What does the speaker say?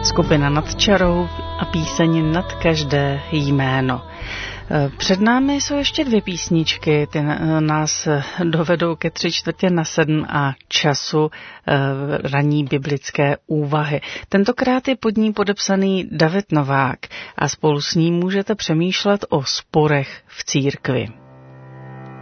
Skupina Nad čarou a píseň Nad každé jméno. Před námi jsou ještě dvě písničky, ty nás dovedou ke 6:45 a času ranní biblické úvahy. Tentokrát je pod ní podepsaný David Novák a spolu s ním můžete přemýšlet o sporech v církvi.